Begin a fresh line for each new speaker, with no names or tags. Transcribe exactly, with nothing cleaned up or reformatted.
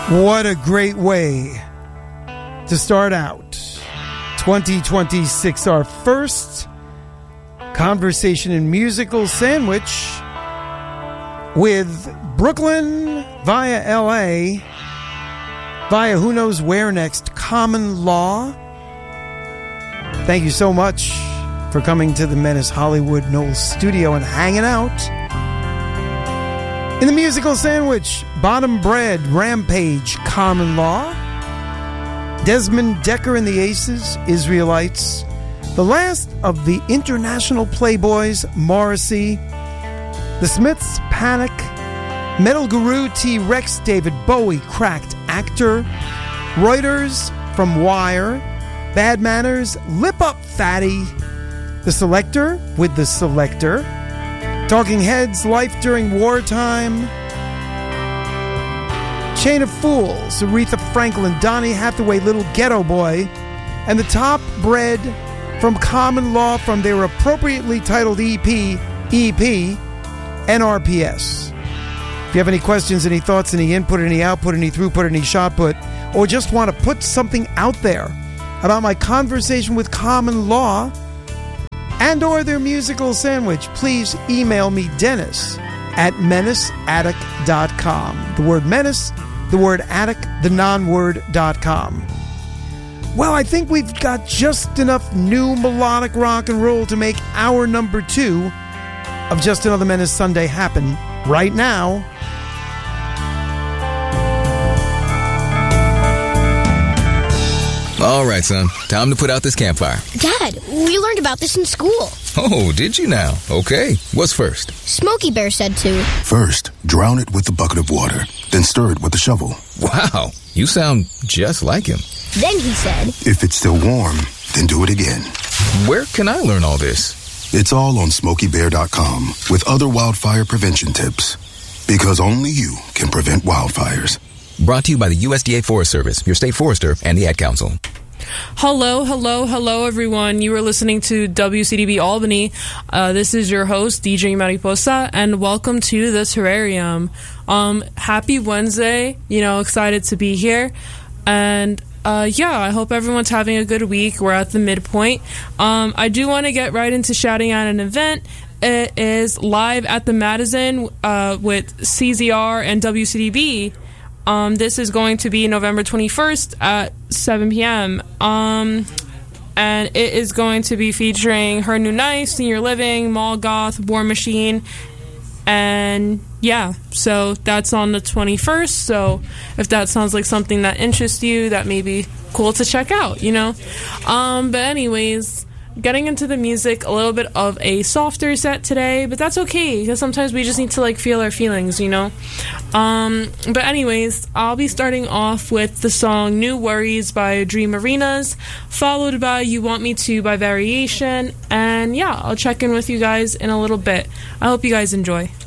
What a great way to start out twenty twenty-six, our first conversation and musical sandwich with Brooklyn via L A, via who knows where next, Common Law. Thank you so much for coming to the Menace Hollywood Knowles studio and hanging out. In the musical sandwich, Bottom Bread, Rampage, Common Law, Desmond Decker and the Aces, Israelites, the last of the international playboys, Morrissey, the Smiths, Panic, Metal Guru, T-Rex, David Bowie, Cracked Actor, Reuters from Wire, Bad Manners, Lip Up Fatty, The Selector with The Selector, Talking Heads, Life During Wartime, Chain of Fools, Aretha Franklin, Donny Hathaway, Little Ghetto Boy, and the Top Bread from Common Law from their appropriately titled E P, E P, N R P S. If you have any questions, any thoughts, any input, any output, any throughput, any shot put, or just want to put something out there about my conversation with Common Law and or their musical sandwich, please email me, Dennis, at menace attic dot com. The word menace, the word attic, the non-word dot com. Well, I think we've got just enough new melodic rock and roll to make hour number two of Just Another Menace Sunday happen right now.
All right, son. Time to put out this campfire.
Dad, we learned about this in school.
Oh, did you now? Okay. What's first?
Smokey Bear said to.
First, drown it with a bucket of water. Then stir it with a shovel.
Wow. You sound just like him.
Then he said.
If it's still warm, then do it again.
Where can I learn all this?
It's all on smokey bear dot com with other wildfire prevention tips. Because only you can prevent wildfires.
Brought to you by the U S D A Forest Service, your state forester, and the Ad Council.
Hello, hello, hello, everyone. You are listening to W C D B Albany. Uh, this is your host, D J Mariposa, and welcome to the Terrarium. Um, happy Wednesday. You know, excited to be here. And uh, yeah, I hope everyone's having a good week. We're at the midpoint. Um, I do want to get right into shouting out an event. It is live at the Madison uh, with C Z R and W C D B. Um, this is going to be November twenty-first at seven p.m. Um, and it is going to be featuring Her New Knife, Senior Living, Mall Goth, War Machine, and yeah, so that's on the twenty-first. So if that sounds like something that interests you, that may be cool to check out, you know? Um, but anyways, getting into the music, a little bit of a softer set today, but that's okay, because sometimes we just need to, like, feel our feelings, you know? Um, but anyways, I'll be starting off with the song New Worries by Dream Arenas, followed by You Want Me To by Variation, and yeah, I'll check in with you guys in a little bit. I hope you guys enjoy.